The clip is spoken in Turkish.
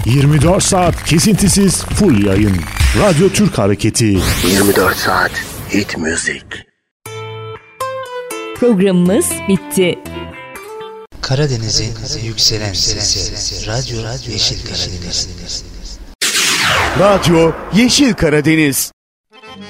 24 saat kesintisiz full yayın. Radyo Türk Hareketi. 24 saat hit müzik. Programımız bitti. Karadeniz'in yükselen sesi. Radyo Yeşil Karadeniz. Radyo Yeşil Karadeniz.